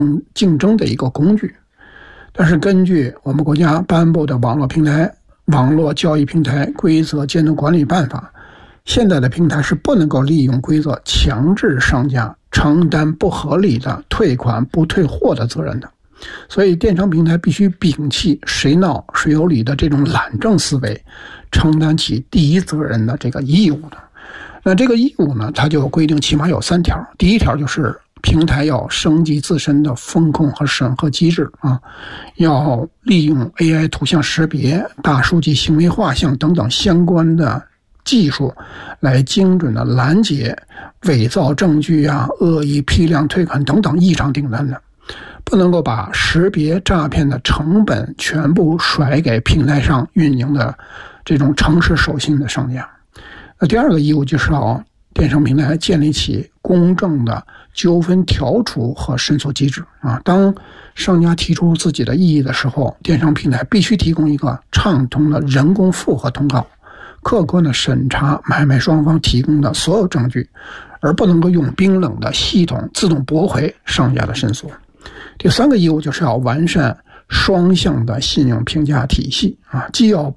竞争的一个工具。但是根据我们国家颁布的网络交易平台规则监督管理办法，现在的平台是不能够利用规则强制商家承担不合理的退款不退货的责任的。所以电商平台必须摒弃谁闹谁有理的这种懒政思维，承担起第一责任的这个义务的。那这个义务呢，它就规定起码有3条。第一条就是平台要升级自身的风控和审核机制要利用 AI 图像识别、大数据行为画像等等相关的技术来精准的拦截伪造证据恶意批量退款等等异常订单的，不能够把识别诈骗的成本全部甩给平台上运营的这种诚实守信的商家。那第二个义务就是要电商平台建立起公正的纠纷调处和申诉机制当商家提出自己的异议的时候，电商平台必须提供一个畅通的人工复核通道，客观的审查买卖双方提供的所有证据，而不能够用冰冷的系统自动驳回商家的申诉。第三个义务就是要完善双向的信用评价体系既要